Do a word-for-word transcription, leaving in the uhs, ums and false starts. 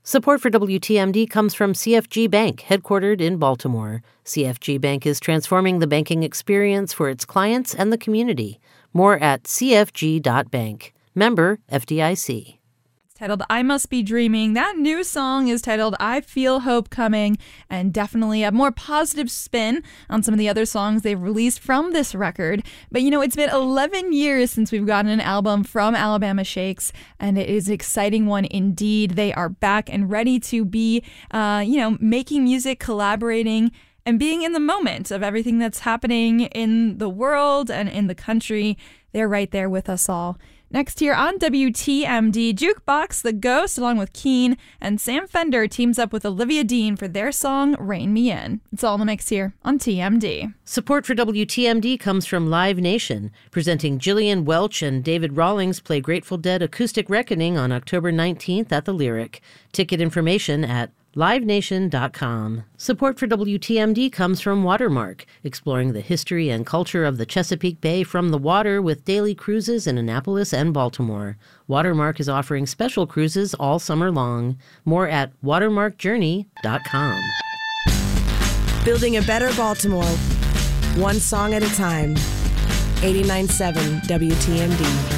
Support for W T M D comes from C F G Bank, headquartered in Baltimore. C F G Bank is transforming the banking experience for its clients and the community. More at c f g dot bank. Member F D I C. Titled I Must Be Dreaming. That new song is titled I Feel Hope Coming, and definitely a more positive spin on some of the other songs they've released from this record. But you know, it's been eleven years since we've gotten an album from Alabama Shakes, and it is an exciting one indeed. They are back and ready to be, uh, you know, making music, collaborating, and being in the moment of everything that's happening in the world and in the country. They're right there with us all. Next here on W T M D, Jukebox The Ghost, along with Keane, and Sam Fender teams up with Olivia Dean for their song Rein Me In. It's all in the mix here on T M D. Support for W T M D comes from Live Nation, presenting Gillian Welch and David Rawlings play Grateful Dead Acoustic Reckoning on October nineteenth at the Lyric. Ticket information at live nation dot com. Support for W T M D comes from Watermark, exploring the history and culture of the Chesapeake Bay from the water with daily cruises in Annapolis and Baltimore. Watermark is offering special cruises all summer long. More at watermark journey dot com. Building a better Baltimore, one song at a time. eighty-nine point seven W T M D.